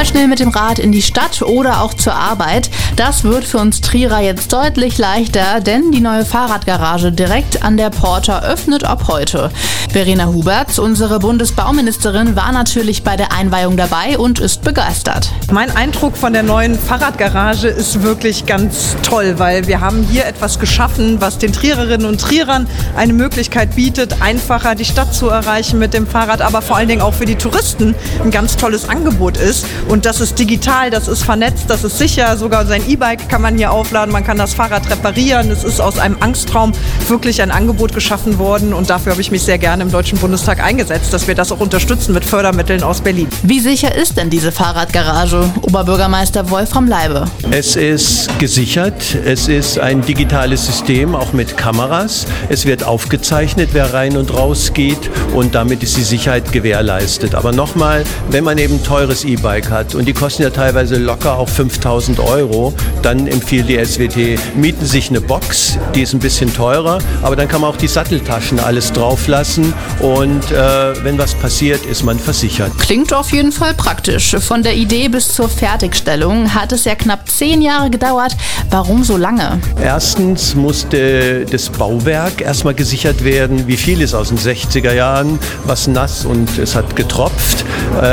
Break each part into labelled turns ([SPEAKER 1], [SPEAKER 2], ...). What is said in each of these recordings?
[SPEAKER 1] Mal schnell mit dem Rad in die Stadt oder auch zur Arbeit. Das wird für uns Trierer jetzt deutlich leichter, denn die neue Fahrradgarage direkt an der Porta öffnet ab heute. Verena Huberts, unsere Bundesbauministerin, war natürlich bei der Einweihung dabei und ist begeistert.
[SPEAKER 2] Mein Eindruck von der neuen Fahrradgarage ist wirklich ganz toll, weil wir haben hier etwas geschaffen, was den Triererinnen und Trierern eine Möglichkeit bietet, einfacher die Stadt zu erreichen mit dem Fahrrad, aber vor allen Dingen auch für die Touristen ein ganz tolles Angebot ist. Und das ist digital, das ist vernetzt, das ist sicher. Sogar sein E-Bike kann man hier aufladen, man kann das Fahrrad reparieren. Es ist aus einem Angstraum wirklich ein Angebot geschaffen worden und dafür habe ich mich sehr gerne im Deutschen Bundestag eingesetzt, dass wir das auch unterstützen mit Fördermitteln aus Berlin.
[SPEAKER 1] Wie sicher ist denn diese Fahrradgarage? Oberbürgermeister Wolfram Leibe.
[SPEAKER 3] Es ist gesichert, es ist ein digitales System, auch mit Kameras. Es wird aufgezeichnet, wer rein und raus geht und damit ist die Sicherheit gewährleistet. Aber nochmal, wenn man eben ein teures E-Bike hat und die kosten ja teilweise locker auch 5.000 €, dann empfiehlt die SWT, mieten sich eine Box, die ist ein bisschen teurer, aber dann kann man auch die Satteltaschen alles drauf lassen und wenn was passiert, ist man versichert.
[SPEAKER 1] Klingt auf jeden Fall praktisch. Von der Idee bis zur Fertigstellung hat es ja knapp 10 Jahre gedauert. Warum so lange?
[SPEAKER 3] Erstens musste das Bauwerk erstmal gesichert werden. Wie viel ist aus den 60er Jahren, was nass und es hat getropft.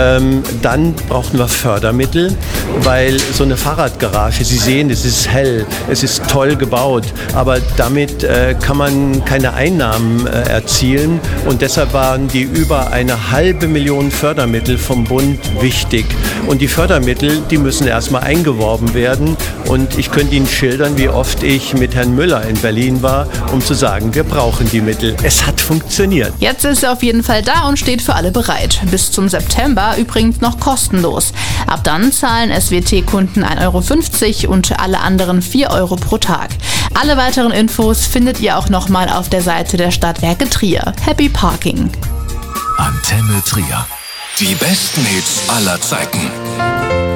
[SPEAKER 3] Dann brauchten wir Fördermittel, weil so eine Fahrradgarage, Sie sehen, es ist hell, es ist toll gebaut, aber damit kann man keine Einnahmen erzielen und deshalb waren die über 500.000 Fördermittel vom Bund wichtig. Und die Fördermittel, die müssen erstmal eingeworben werden und ich könnte Ihnen schildern, wie oft ich mit Herrn Müller in Berlin war, um zu sagen, wir brauchen die Mittel. Es hat funktioniert.
[SPEAKER 1] Jetzt ist er auf jeden Fall da und steht für alle bereit. Bis zum September übrigens noch kostenlos. Ab dann zahlen SWT-Kunden 1,50 € und alle anderen 4 € pro Tag. Alle weiteren Infos findet ihr auch nochmal auf der Seite der Stadtwerke Trier. Happy Parking!
[SPEAKER 4] Antenne Trier. Die besten Hits aller Zeiten.